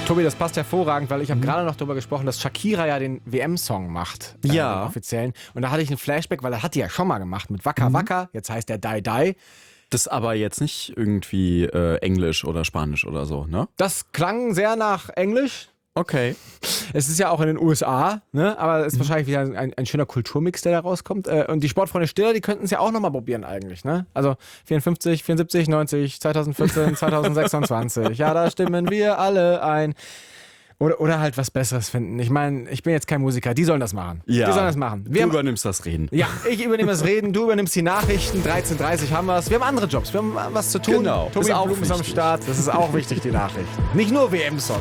Tobi, das passt hervorragend, weil ich habe gerade noch darüber gesprochen, dass Shakira ja den WM-Song macht. Ja. Den offiziellen. Und da hatte ich einen Flashback, weil er hat die ja schon mal gemacht mit Waka Waka. Jetzt heißt der Die Die. Das aber jetzt nicht irgendwie Englisch oder Spanisch oder so, ne? Das klang sehr nach Englisch. Okay. Es ist ja auch in den USA, ne? Aber es ist wahrscheinlich wieder ein schöner Kulturmix, der da rauskommt. Und die Sportfreunde Stiller, die könnten es ja auch nochmal probieren eigentlich, ne? Also 54, 74, 90, 2014, 2026. Ja, da stimmen wir alle ein. Oder halt was Besseres finden. Ich meine, ich bin jetzt kein Musiker, die sollen das machen. Ja. Die sollen das machen. Du übernimmst das Reden. Ja, ich übernehme das Reden, du übernimmst die Nachrichten. 13:30 haben wir es. Wir haben andere Jobs, wir haben was zu tun. Genau, Tobi ist auch Blum ist am wichtig. Start. Das ist auch wichtig, die Nachrichten. Nicht nur WM-Songs.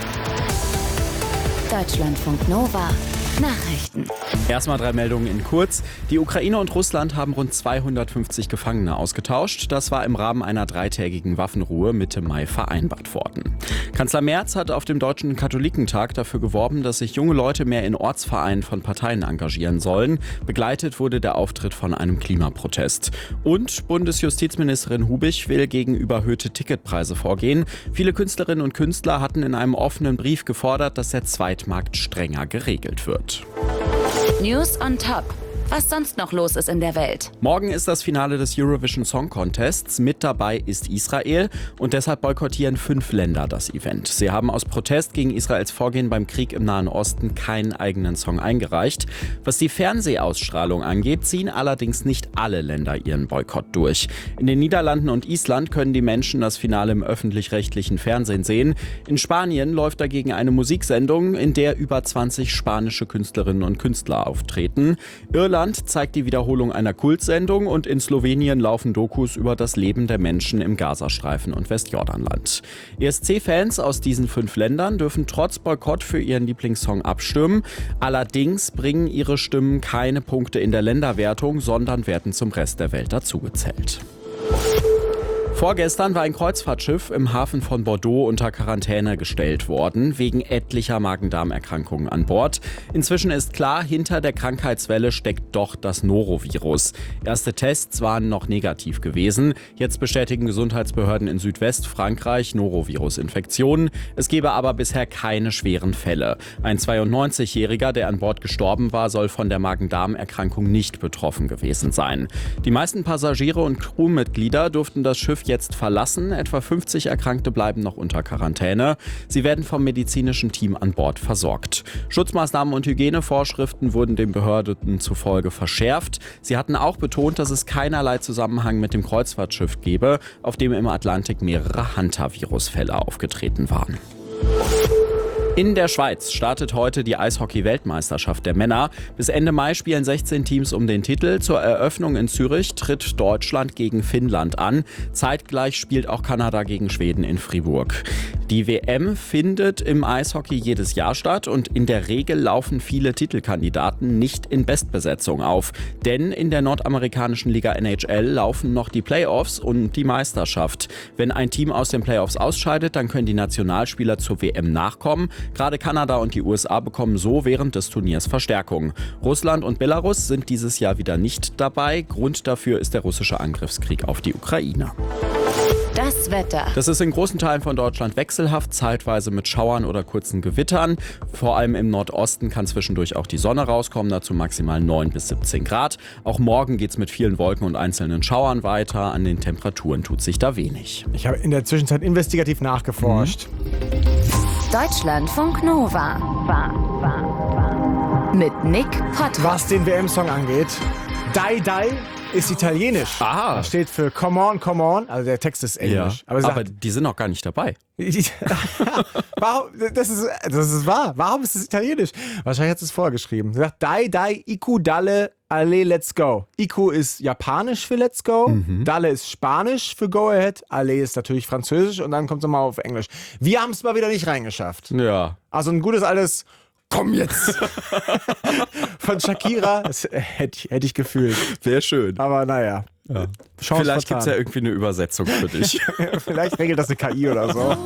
Deutschlandfunk Nova. Nachrichten. Erstmal 3 Meldungen in kurz. Die Ukraine und Russland haben rund 250 Gefangene ausgetauscht. Das war im Rahmen einer 3-tägigen Waffenruhe Mitte Mai vereinbart worden. Kanzler Merz hat auf dem Deutschen Katholikentag dafür geworben, dass sich junge Leute mehr in Ortsvereinen von Parteien engagieren sollen. Begleitet wurde der Auftritt von einem Klimaprotest. Und Bundesjustizministerin Hubich will gegen überhöhte Ticketpreise vorgehen. Viele Künstlerinnen und Künstler hatten in einem offenen Brief gefordert, dass der Zweitmarkt strenger geregelt wird. News on Top. Was sonst noch los ist in der Welt. Morgen ist das Finale des Eurovision Song Contests. Mit dabei ist Israel und deshalb boykottieren 5 Länder das Event. Sie haben aus Protest gegen Israels Vorgehen beim Krieg im Nahen Osten keinen eigenen Song eingereicht. Was die Fernsehausstrahlung angeht, ziehen allerdings nicht alle Länder ihren Boykott durch. In den Niederlanden und Island können die Menschen das Finale im öffentlich-rechtlichen Fernsehen sehen. In Spanien läuft dagegen eine Musiksendung, in der über 20 spanische Künstlerinnen und Künstler auftreten. Irland zeigt die Wiederholung einer Kultsendung und in Slowenien laufen Dokus über das Leben der Menschen im Gazastreifen und Westjordanland. ESC-Fans aus diesen 5 Ländern dürfen trotz Boykott für ihren Lieblingssong abstimmen. Allerdings bringen ihre Stimmen keine Punkte in der Länderwertung, sondern werden zum Rest der Welt dazugezählt. Vorgestern war ein Kreuzfahrtschiff im Hafen von Bordeaux unter Quarantäne gestellt worden, wegen etlicher Magen-Darm-Erkrankungen an Bord. Inzwischen ist klar, hinter der Krankheitswelle steckt doch das Norovirus. Erste Tests waren noch negativ gewesen. Jetzt bestätigen Gesundheitsbehörden in Südwestfrankreich Norovirus-Infektionen. Es gebe aber bisher keine schweren Fälle. Ein 92-Jähriger, der an Bord gestorben war, soll von der Magen-Darm-Erkrankung nicht betroffen gewesen sein. Die meisten Passagiere und Crewmitglieder durften das Schiff jetzt verlassen. Etwa 50 Erkrankte bleiben noch unter Quarantäne. Sie werden vom medizinischen Team an Bord versorgt. Schutzmaßnahmen und Hygienevorschriften wurden den Behörden zufolge verschärft. Sie hatten auch betont, dass es keinerlei Zusammenhang mit dem Kreuzfahrtschiff gebe, auf dem im Atlantik mehrere Hantavirus-Fälle aufgetreten waren. In der Schweiz startet heute die Eishockey-Weltmeisterschaft der Männer. Bis Ende Mai spielen 16 Teams um den Titel. Zur Eröffnung in Zürich tritt Deutschland gegen Finnland an. Zeitgleich spielt auch Kanada gegen Schweden in Fribourg. Die WM findet im Eishockey jedes Jahr statt und in der Regel laufen viele Titelkandidaten nicht in Bestbesetzung auf. Denn in der nordamerikanischen Liga NHL laufen noch die Playoffs und die Meisterschaft. Wenn ein Team aus den Playoffs ausscheidet, dann können die Nationalspieler zur WM nachkommen. Gerade Kanada und die USA bekommen so während des Turniers Verstärkung. Russland und Belarus sind dieses Jahr wieder nicht dabei. Grund dafür ist der russische Angriffskrieg auf die Ukraine. Das Wetter. Das ist in großen Teilen von Deutschland wechselhaft, zeitweise mit Schauern oder kurzen Gewittern. Vor allem im Nordosten kann zwischendurch auch die Sonne rauskommen, dazu maximal 9 bis 17 Grad. Auch morgen geht es mit vielen Wolken und einzelnen Schauern weiter. An den Temperaturen tut sich da wenig. Ich habe in der Zwischenzeit investigativ nachgeforscht. Deutschlandfunk Nova. Mit Nick Pott. Was den WM-Song angeht, Die Die ist italienisch. Aha. Das steht für Come On, Come On. Also der Text ist englisch. Aber, Aber, sagt, die sind noch gar nicht dabei. warum, das ist wahr. Warum ist es italienisch? Wahrscheinlich hat es vorgeschrieben. Sie sagt Die Die Iku Dalle Ale Let's Go. Iku ist japanisch für Let's Go. Dalle ist spanisch für Go Ahead. Ale ist natürlich französisch und dann kommt es nochmal auf Englisch. Wir haben es mal wieder nicht reingeschafft. Ja. Also ein gutes altes Komm jetzt! Von Shakira, das hätte ich gefühlt. Wäre schön. Aber naja. Ja. Chance Vielleicht gibt es ja vertan. irgendwie eine Übersetzung für dich. Vielleicht regelt das eine KI oder so.